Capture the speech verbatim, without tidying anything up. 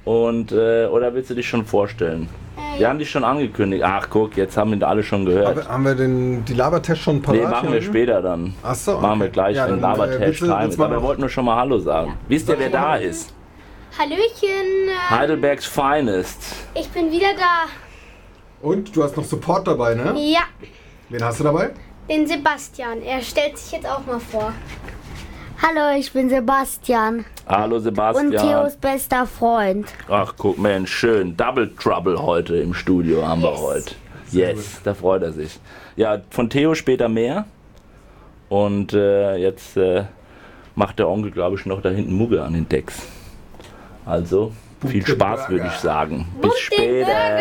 Und, äh, oder willst du dich schon vorstellen? Äh, Wir haben dich schon angekündigt. Ach guck, jetzt haben wir alle schon gehört. Aber haben wir den, die Labertest schon parat? Nee, machen wir hier? später dann. Ach so, Machen wir okay. gleich Ja, den dann, äh, Labertest willst du- rein. willst du Aber mal wir noch- wollten nur schon mal Hallo sagen. Wisst ihr, wer Sag mal da Hallo. ist? Hallöchen, äh, Heidelbergs Finest. ich bin wieder da. Und du hast noch Support dabei, ne? Ja, Wen hast du dabei? den Sebastian. Er stellt sich jetzt auch mal vor. Hallo, ich bin Sebastian Hallo und Sebastian. Theos bester Freund. Ach guck, Mensch, schön. Double Trouble heute im Studio haben wir Yes. heute. Sehr Yes, da freut er sich. Ja, von Theo später mehr. Und äh, jetzt äh, macht der Onkel, glaube ich, noch da hinten Mugge an den Decks. Also, viel Guten Spaß, würde Burger. ich sagen. Bis Und den später.